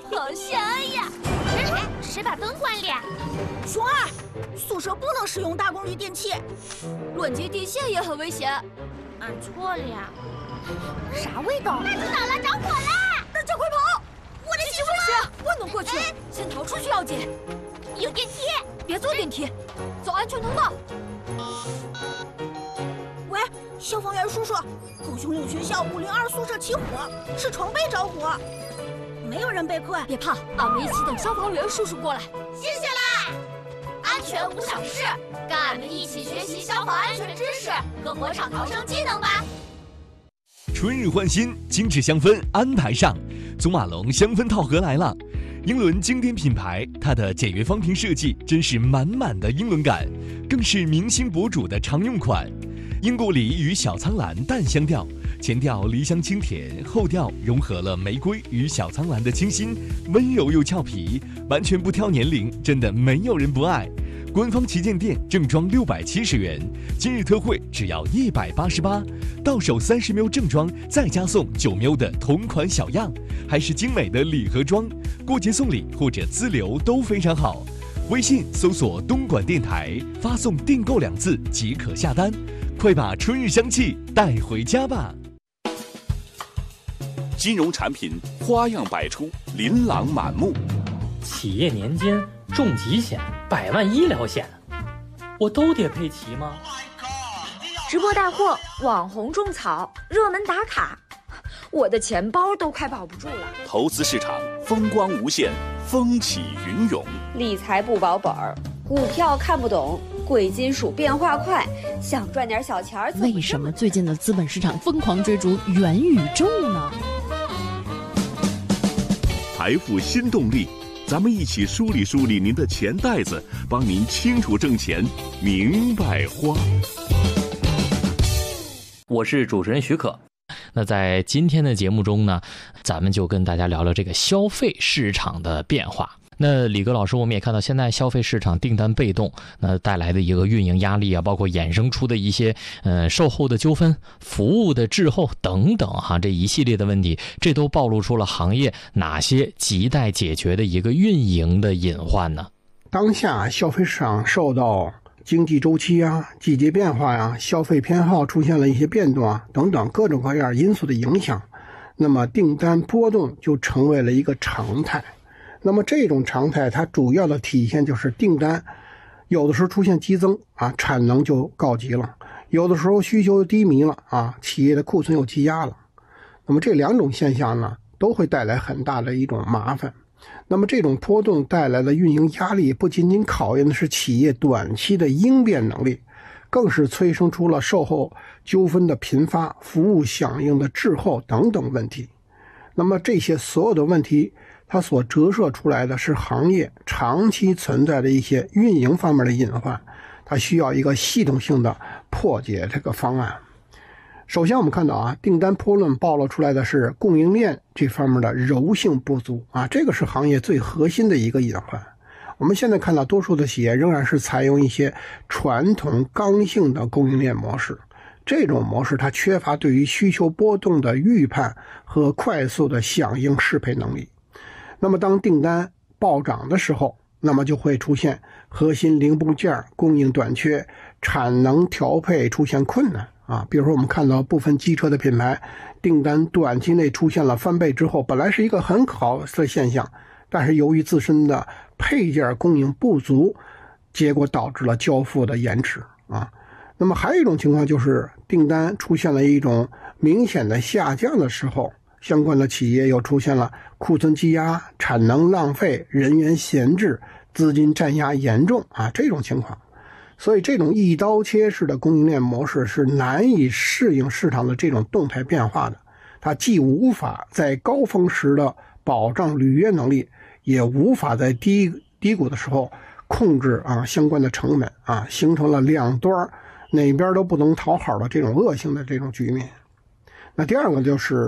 好香呀！谁把灯关了？ 熊二，宿舍不能使用大功率电器， 乱接电线也很危险。 俺错了。 啥味道？ 那知道了，着火了！大家快跑！我的媳妇儿，我能过去，先逃出去要紧。 有电梯， 别坐电梯，走安全通道。 喂，消防员叔叔，狗熊岭学校502宿舍起火，是床被着火，没有人被困。 别怕，俺们一起等消防员叔叔过来。 谢谢啦！ 安全无小事，跟俺们一起学习消防安全知识和火场逃生技能吧。 春日换新，精致香氛安排上，祖马龙香氛套盒来了。英伦经典品牌，它的简约方瓶设计真是满满的英伦感，更是明星博主的常用款。英国梨与小苍兰淡香调，前调梨香清甜，后调融合了玫瑰与小苍兰的清新，温柔又俏皮，完全不挑年龄，真的没有人不爱。官方旗舰店正装670元，今日特惠只要188，到手30ml正装，再加送9ml的同款小样，还是精美的礼盒装，过节送礼或者自留都非常好。微信搜索东莞电台，发送订购2字即可下单，快把春日香气带回家吧。 金融产品花样百出，琳琅满目。 企业年金、重疾险、100万医疗险，我都得配齐吗？ 直播带货、网红种草、热门打卡，我的钱包都快保不住了。 投资市场风光无限，风起云涌。 理财不保本儿，股票看不懂，贵金属变化快，想赚点小钱儿。 为什么最近的资本市场疯狂追逐元宇宙呢？ 财富新动力，咱们一起梳理梳理您的钱袋子，帮您清楚挣钱，明白花。 我是主持人许可。那在今天的节目中呢，咱们就跟大家聊聊这个消费市场的变化。那李哥老师，我们也看到现在消费市场订单被动，那带来的一个运营压力啊，包括衍生出的一些售后的纠纷、服务的滞后等等哈，这一系列的问题，这都暴露出了行业哪些亟待解决的一个运营的隐患呢？ 当下消费市场受到经济周期啊、季节变化呀、消费偏好出现了一些变动啊等等各种各样因素的影响，那么订单波动就成为了一个常态。那么这种常态它主要的体现就是订单有的时候出现激增啊，产能就告急了，有的时候需求低迷了啊，企业的库存有积压了。那么这两种现象呢，都会带来很大的一种麻烦。那么这种波动带来的运营压力，不仅仅考验的是企业短期的应变能力，更是催生出了售后纠纷的频发、服务响应的滞后等等问题。那么这些所有的问题，它所折射出来的是行业长期存在的一些运营方面的隐患，它需要一个系统性的破解这个方案。首先我们看到啊，订单波动暴露出来的是供应链这方面的柔性不足啊，这个是行业最核心的一个隐患。我们现在看到多数的企业仍然是采用一些传统刚性的供应链模式，这种模式它缺乏对于需求波动的预判和快速的响应适配能力。那么当订单暴涨的时候，那么就会出现核心零部件供应短缺，产能调配出现困难啊。比如说我们看到部分机车的品牌订单短期内出现了翻倍之后，本来是一个很好的现象，但是由于自身的配件供应不足，结果导致了交付的延迟啊。那么还有一种情况就是订单出现了一种明显的下降的时候，相关的企业又出现了库存积压、产能浪费、人员闲置、资金占压严重啊这种情况。所以这种一刀切式的供应链模式是难以适应市场的这种动态变化的，它既无法在高峰时的保障履约能力，也无法在低谷的时候控制相关的成本啊，形成了两端哪边都不能讨好的这种恶性的这种局面。那第二个就是